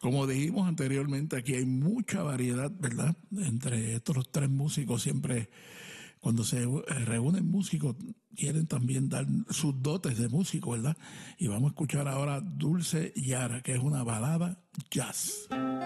Como dijimos anteriormente, aquí hay mucha variedad, ¿verdad? Entre estos tres músicos siempre, cuando se reúnen músicos, quieren también dar sus dotes de músico, ¿verdad? Y vamos a escuchar ahora Dulce Yara, que es una balada jazz.